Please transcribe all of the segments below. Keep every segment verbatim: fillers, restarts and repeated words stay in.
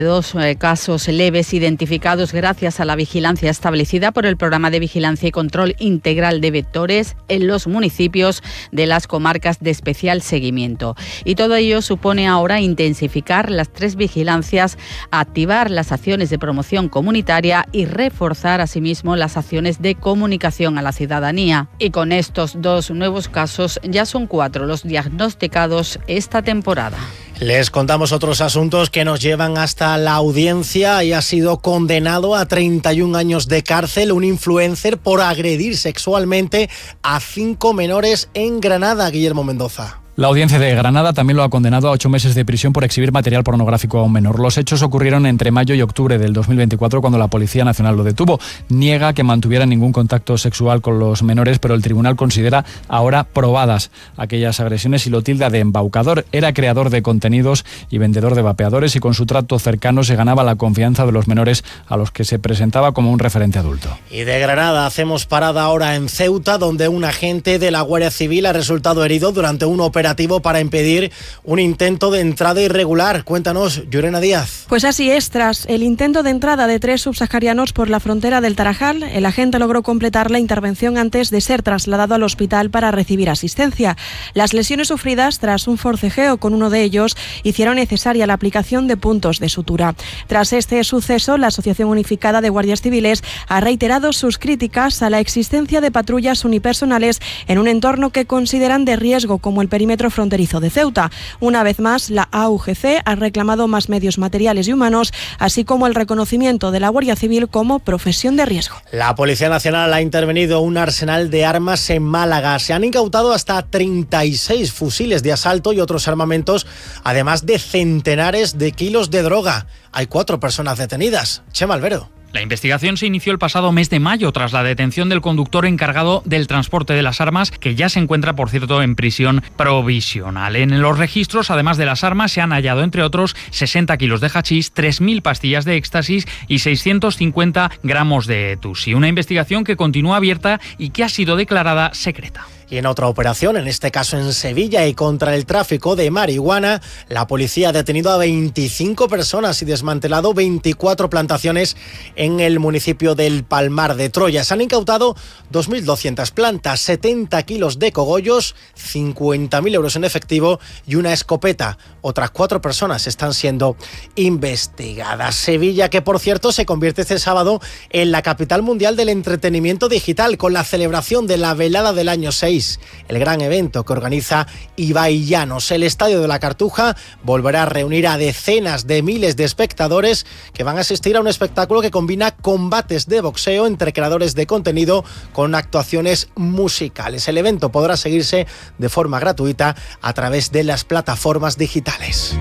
Dos eh, casos leves identificados gracias a la vigilancia establecida por el Programa de Vigilancia y Control Integral de Vectores en los municipios de las comarcas de especial seguimiento. Y todo ello supone ahora intensificar las tres vigilancias, activar las acciones de promoción comunitaria y reforzar asimismo las acciones de comunicación a la ciudadanía. Y con estos dos nuevos casos ya son cuatro los diagnosticados esta temporada. Les contamos otros asuntos que nos llevan hasta la audiencia. Y ha sido condenado a treinta y un años de cárcel un influencer por agredir sexualmente a cinco menores en Granada. Guillermo Mendoza. La audiencia de Granada también lo ha condenado a ocho meses de prisión por exhibir material pornográfico a un menor. Los hechos ocurrieron entre mayo y octubre del dos mil veinticuatro, cuando la Policía Nacional lo detuvo. Niega que mantuviera ningún contacto sexual con los menores, pero el tribunal considera ahora probadas aquellas agresiones y lo tilda de embaucador. Era creador de contenidos y vendedor de vapeadores, y con su trato cercano se ganaba la confianza de los menores, a los que se presentaba como un referente adulto. Y de Granada hacemos parada ahora en Ceuta, donde un agente de la Guardia Civil ha resultado herido durante un operativo para impedir un intento de entrada irregular. Cuéntanos, Llorena Díaz. Pues así es, tras el intento de entrada de tres subsaharianos por la frontera del Tarajal, el agente logró completar la intervención antes de ser trasladado al hospital para recibir asistencia. Las lesiones sufridas tras un forcejeo con uno de ellos hicieron necesaria la aplicación de puntos de sutura. Tras este suceso, la Asociación Unificada de Guardias Civiles ha reiterado sus críticas a la existencia de patrullas unipersonales en un entorno que consideran de riesgo, como el perímetro fronterizo de Ceuta. Una vez más, la A U G C ha reclamado más medios materiales y humanos, así como el reconocimiento de la Guardia Civil como profesión de riesgo. La Policía Nacional ha intervenido un arsenal de armas en Málaga. Se han incautado hasta treinta y seis fusiles de asalto y otros armamentos, además de centenares de kilos de droga. Hay cuatro personas detenidas. Chema Albero. La investigación se inició el pasado mes de mayo tras la detención del conductor encargado del transporte de las armas, que ya se encuentra, por cierto, en prisión provisional. En los registros, además de las armas, se han hallado, entre otros, sesenta kilos de hachís, tres mil pastillas de éxtasis y seiscientos cincuenta gramos de etusí. Una investigación que continúa abierta y que ha sido declarada secreta. Y en otra operación, en este caso en Sevilla, y contra el tráfico de marihuana, la policía ha detenido a veinticinco personas y desmantelado veinticuatro plantaciones en el municipio del Palmar de Troya. Se han incautado dos mil doscientas plantas, setenta kilos de cogollos, cincuenta mil euros en efectivo y una escopeta. Otras cuatro personas están siendo investigadas. Sevilla, que por cierto se convierte este sábado en la capital mundial del entretenimiento digital, con la celebración de la velada del año seis. El gran evento que organiza Ibai Llanos. El Estadio de la Cartuja volverá a reunir a decenas de miles de espectadores que van a asistir a un espectáculo que combina combates de boxeo entre creadores de contenido con actuaciones musicales. El evento podrá seguirse de forma gratuita a través de las plataformas digitales.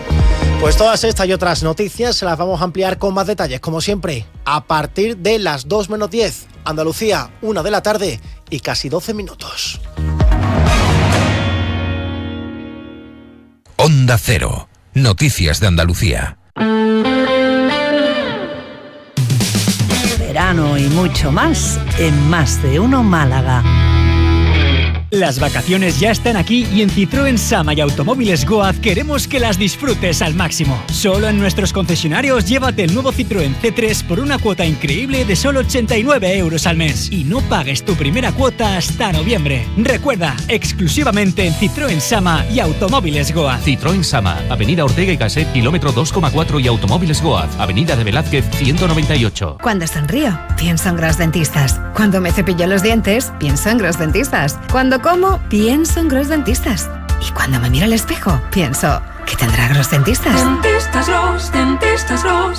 Pues todas estas y otras noticias se las vamos a ampliar con más detalles, como siempre, a partir de las dos menos diez. Andalucía, una de la tarde y casi doce minutos. Onda Cero. Noticias de Andalucía. Verano y mucho más en Más de Uno Málaga. Las vacaciones ya están aquí y en Citroën Sama y Automóviles Goaz queremos que las disfrutes al máximo. Solo en nuestros concesionarios llévate el nuevo Citroën C tres por una cuota increíble de solo ochenta y nueve euros al mes y no pagues tu primera cuota hasta noviembre. Recuerda, exclusivamente en Citroën Sama y Automóviles Goaz. Citroën Sama, Avenida Ortega y Gasset, kilómetro dos coma cuatro, y Automóviles Goaz, Avenida de Velázquez ciento noventa y ocho. Cuando sonrío, pienso en Gros Dentistas. Cuando me cepillo los dientes, pienso en Gros Dentistas. Cuando como, pienso en Gros Dentistas. Y cuando me miro al espejo, pienso, ¿qué tendrá Gros Dentistas? Dentistas Gros, Dentistas Gros.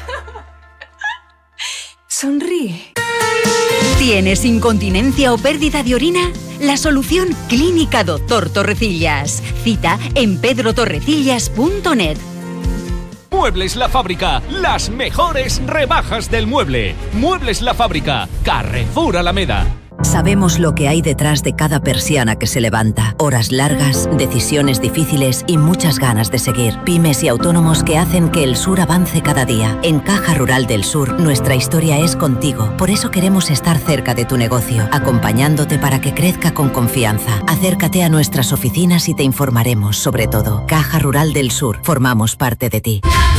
Sonríe. ¿Tienes incontinencia o pérdida de orina? La solución, Clínica Doctor Torrecillas. Cita en pedro torrecillas punto net. Muebles La Fábrica, las mejores rebajas del mueble. Muebles La Fábrica, Carrefour Alameda. Sabemos lo que hay detrás de cada persiana que se levanta. Horas largas, decisiones difíciles y muchas ganas de seguir. Pymes y autónomos que hacen que el sur avance cada día. En Caja Rural del Sur, nuestra historia es contigo. Por eso queremos estar cerca de tu negocio, acompañándote para que crezca con confianza. Acércate a nuestras oficinas y te informaremos sobre todo. Caja Rural del Sur, formamos parte de ti.